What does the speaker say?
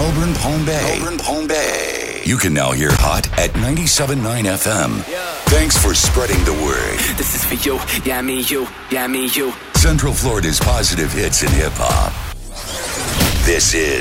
Melbourne, Palm Bay. You can now hear Hot at 97.9 FM. Thanks for spreading the word. This is for you, yeah, me, you, yeah, me, you. Central Florida's positive hits in hip-hop. This is